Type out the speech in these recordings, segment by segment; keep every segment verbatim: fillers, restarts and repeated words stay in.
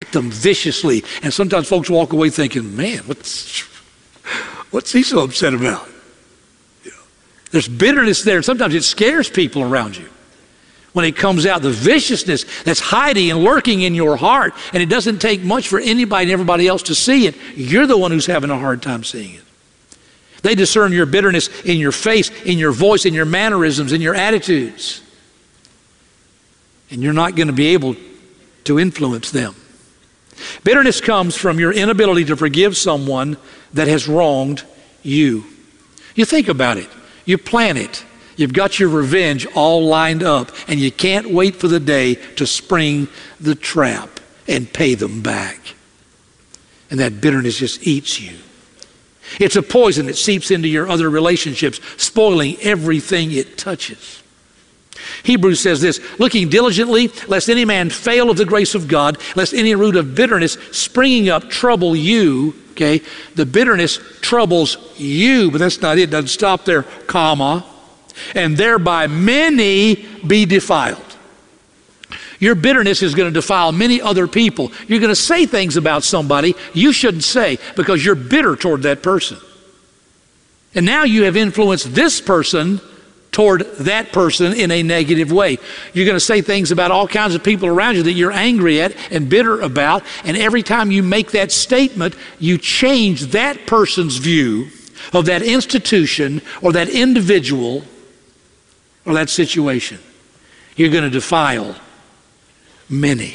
at them viciously. And sometimes folks walk away thinking, man, what's, what's he so upset about? You know, there's bitterness there. Sometimes it scares people around you when it comes out, the viciousness that's hiding and lurking in your heart. And it doesn't take much for anybody and everybody else to see it. You're the one who's having a hard time seeing it. They discern your bitterness in your face, in your voice, in your mannerisms, in your attitudes. And you're not going to be able to influence them. Bitterness comes from your inability to forgive someone that has wronged you. You think about it. You plan it. You've got your revenge all lined up, and you can't wait for the day to spring the trap and pay them back. And that bitterness just eats you. It's a poison that seeps into your other relationships, spoiling everything it touches. Hebrews says this, looking diligently, lest any man fail of the grace of God, lest any root of bitterness springing up trouble you. Okay, the bitterness troubles you, but that's not it. It doesn't stop there, comma. And thereby many be defiled. Your bitterness is going to defile many other people. You're going to say things about somebody you shouldn't say because you're bitter toward that person. And now you have influenced this person toward that person in a negative way. You're going to say things about all kinds of people around you that you're angry at and bitter about. And every time you make that statement, you change that person's view of that institution or that individual or that situation. You're going to defile many.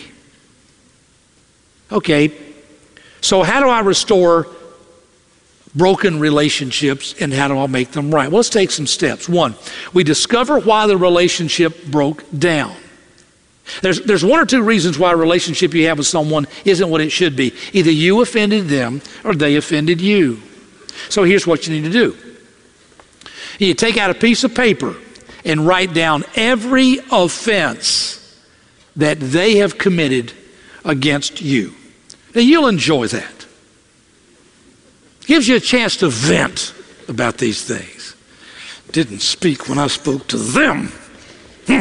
Okay, so how do I restore broken relationships and how do I make them right? Well, let's take some steps. One, we discover why the relationship broke down. There's, there's one or two reasons why a relationship you have with someone isn't what it should be. Either you offended them or they offended you. So here's what you need to do. You take out a piece of paper and write down every offense that they have committed against you. And you'll enjoy that. Gives you a chance to vent about these things. Didn't speak when I spoke to them. Hmm.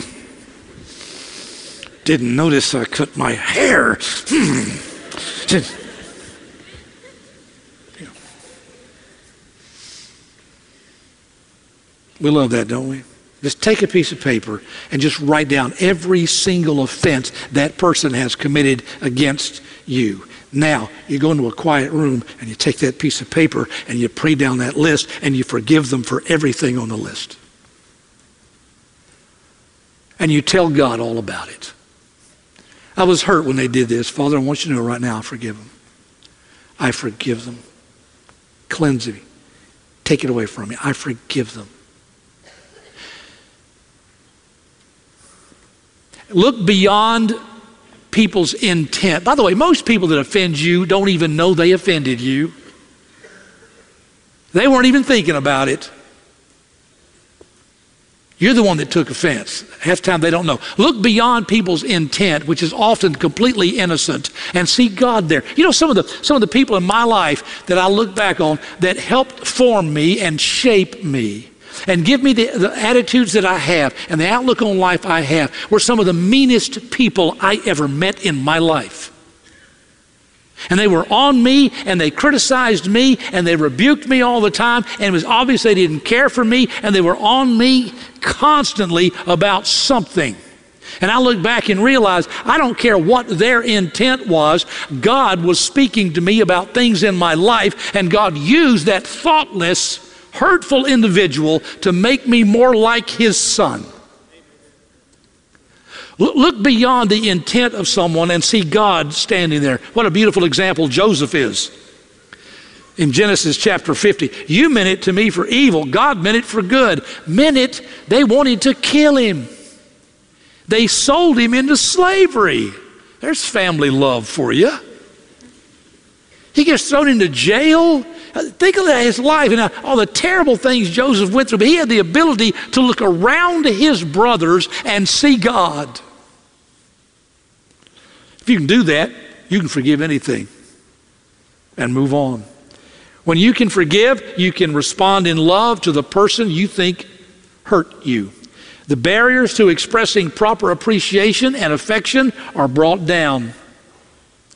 Didn't notice I cut my hair. Hmm. Did, you know. We love that, don't we? Just take a piece of paper and just write down every single offense that person has committed against you. Now, you go into a quiet room and you take that piece of paper and you pray down that list and you forgive them for everything on the list. And you tell God all about it. I was hurt when they did this. Father, I want you to know right now I forgive them. I forgive them. Cleanse me. Take it away from me. I forgive them. Look beyond people's intent. By the way, most people that offend you don't even know they offended you. They weren't even thinking about it. You're the one that took offense. Half the time they don't know. Look beyond people's intent, which is often completely innocent, and see God there. You know, some of the some of the people in my life that I look back on that helped form me and shape me and give me the, the attitudes that I have and the outlook on life I have were some of the meanest people I ever met in my life. And they were on me and they criticized me and they rebuked me all the time, and it was obvious they didn't care for me, and they were on me constantly about something. And I look back and realize I don't care what their intent was. God was speaking to me about things in my life, and God used that thoughtless, hurtful individual to make me more like his son. Look beyond the intent of someone and see God standing there. What a beautiful example Joseph is. In Genesis chapter fifty, you meant it to me for evil. God meant it for good. Meant it, they wanted to kill him. They sold him into slavery. There's family love for you. He gets thrown into jail. Think of his life and all the terrible things Joseph went through. But he had the ability to look around his brothers and see God. If you can do that, you can forgive anything and move on. When you can forgive, you can respond in love to the person you think hurt you. The barriers to expressing proper appreciation and affection are brought down.